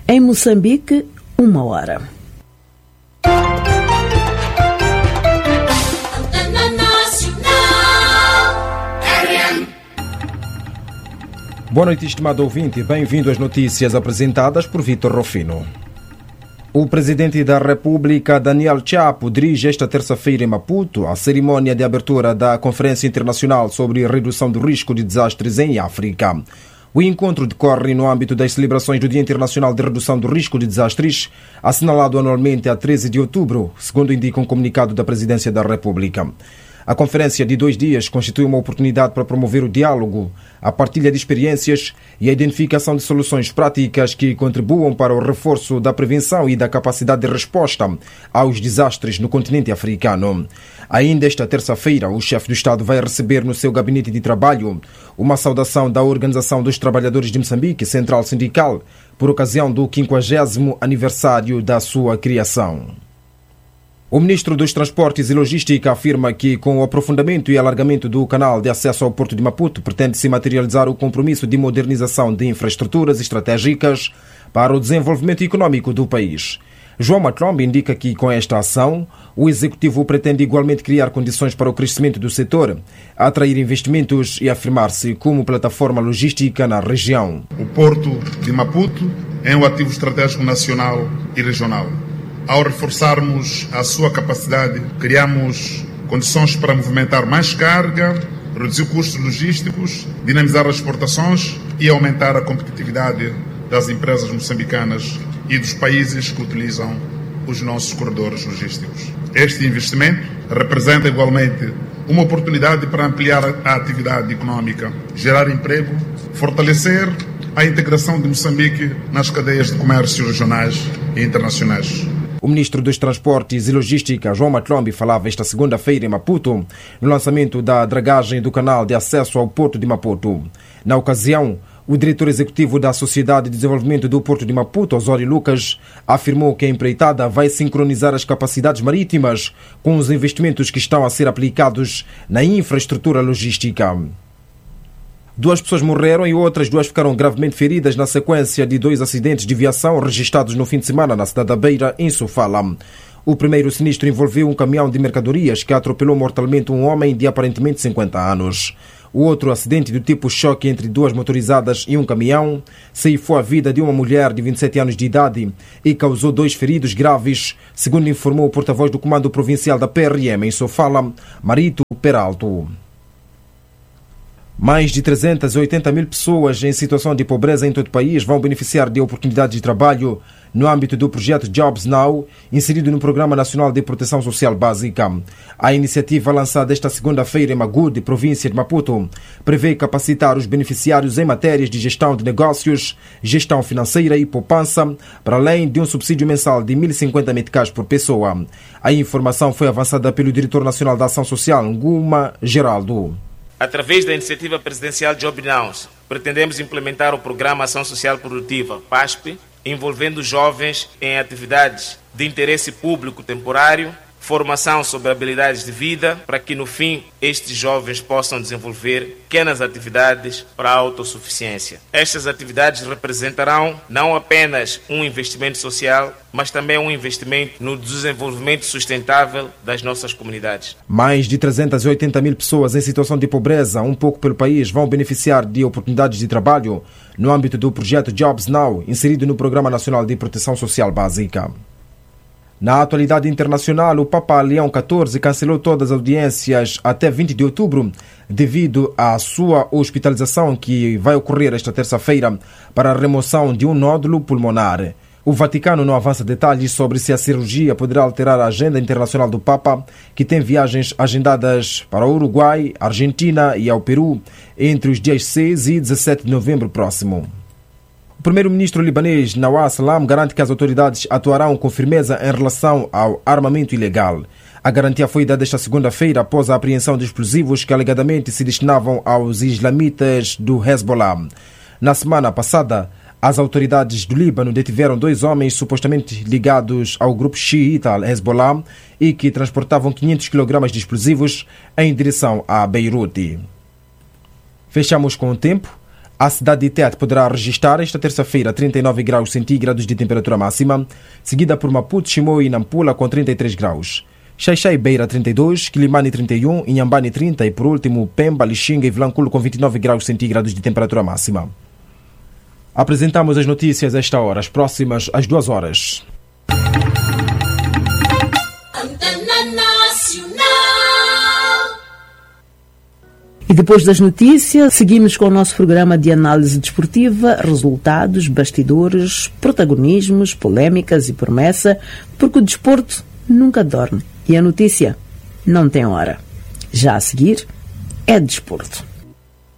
Em Moçambique, 1h. Boa noite, estimado ouvinte. Bem-vindo às notícias apresentadas por Vítor Rofino. O presidente da República, Daniel Chapo, dirige esta terça-feira em Maputo a cerimónia de abertura da Conferência Internacional sobre Redução do Risco de Desastres em África. O encontro decorre no âmbito das celebrações do Dia Internacional de Redução do Risco de Desastres, assinalado anualmente a 13 de outubro, segundo indica um comunicado da Presidência da República. A conferência de 2 dias constitui uma oportunidade para promover o diálogo, a partilha de experiências e a identificação de soluções práticas que contribuam para o reforço da prevenção e da capacidade de resposta aos desastres no continente africano. Ainda esta terça-feira, o chefe do Estado vai receber no seu gabinete de trabalho uma saudação da Organização dos Trabalhadores de Moçambique, Central Sindical, por ocasião do 50º aniversário da sua criação. O ministro dos Transportes e Logística afirma que, com o aprofundamento e alargamento do canal de acesso ao Porto de Maputo, pretende-se materializar o compromisso de modernização de infraestruturas estratégicas para o desenvolvimento econômico do país. João Matlombe indica que, com esta ação, o Executivo pretende igualmente criar condições para o crescimento do setor, atrair investimentos e afirmar-se como plataforma logística na região. O Porto de Maputo é um ativo estratégico nacional e regional. Ao reforçarmos a sua capacidade, criamos condições para movimentar mais carga, reduzir custos logísticos, dinamizar as exportações e aumentar a competitividade das empresas moçambicanas e dos países que utilizam os nossos corredores logísticos. Este investimento representa igualmente uma oportunidade para ampliar a atividade econômica, gerar emprego, fortalecer a integração de Moçambique nas cadeias de comércio regionais e internacionais. O ministro dos Transportes e Logística, João Matlombe, falava esta segunda-feira em Maputo, no lançamento da dragagem do canal de acesso ao Porto de Maputo. Na ocasião, o diretor executivo da Sociedade de Desenvolvimento do Porto de Maputo, Osório Lucas, afirmou que a empreitada vai sincronizar as capacidades marítimas com os investimentos que estão a ser aplicados na infraestrutura logística. 2 pessoas morreram e outras 2 ficaram gravemente feridas na sequência de 2 acidentes de viação registrados no fim de semana na cidade da Beira, em Sofala. O primeiro sinistro envolveu um caminhão de mercadorias que atropelou mortalmente um homem de aparentemente 50 anos. O outro acidente do tipo choque entre 2 motorizadas e um caminhão ceifou a vida de uma mulher de 27 anos de idade e causou 2 feridos graves, segundo informou o porta-voz do Comando Provincial da PRM em Sofala, Marito Peralto. Mais de 380 mil pessoas em situação de pobreza em todo o país vão beneficiar de oportunidades de trabalho no âmbito do projeto Jobs Now, inserido no Programa Nacional de Proteção Social Básica. A iniciativa lançada esta segunda-feira em Magude, província de Maputo, prevê capacitar os beneficiários em matérias de gestão de negócios, gestão financeira e poupança, para além de um subsídio mensal de 1.050 meticais por pessoa. A informação foi avançada pelo diretor nacional da Ação Social, Nguma Geraldo. Através da iniciativa presidencial Job Now, pretendemos implementar o Programa Ação Social Produtiva, PASP, envolvendo jovens em atividades de interesse público temporário, formação sobre habilidades de vida, para que no fim estes jovens possam desenvolver pequenas atividades para a autossuficiência. Estas atividades representarão não apenas um investimento social, mas também um investimento no desenvolvimento sustentável das nossas comunidades. Mais de 380 mil pessoas em situação de pobreza, um pouco pelo país, vão beneficiar de oportunidades de trabalho no âmbito do projeto Jobs Now, inserido no Programa Nacional de Proteção Social Básica. Na atualidade internacional, o Papa Leão XIV cancelou todas as audiências até 20 de outubro devido à sua hospitalização que vai ocorrer esta terça-feira para a remoção de um nódulo pulmonar. O Vaticano não avança detalhes sobre se a cirurgia poderá alterar a agenda internacional do Papa, que tem viagens agendadas para o Uruguai, Argentina e ao Peru entre os dias 6 e 17 de novembro próximo. O primeiro-ministro libanês Nawaf Salam garante que as autoridades atuarão com firmeza em relação ao armamento ilegal. A garantia foi dada esta segunda-feira após a apreensão de explosivos que alegadamente se destinavam aos islamitas do Hezbollah. Na semana passada, as autoridades do Líbano detiveram 2 homens supostamente ligados ao grupo xiita Hezbollah e que transportavam 500 kg de explosivos em direção a Beirute. Fechamos com o tempo. A cidade de Tete poderá registrar esta terça-feira 39 graus centígrados de temperatura máxima, seguida por Maputo, Chimoio e Nampula com 33 graus. Xai-Xai e Beira 32, Quilimane 31, Inhambane 30 e por último Pemba, Lixinga e Vilanculo com 29 graus centígrados de temperatura máxima. Apresentamos as notícias a esta hora, as próximas às 2 horas. E depois das notícias, seguimos com o nosso programa de análise desportiva, resultados, bastidores, protagonismos, polémicas e promessa, porque o desporto nunca dorme e a notícia não tem hora. Já a seguir, é desporto.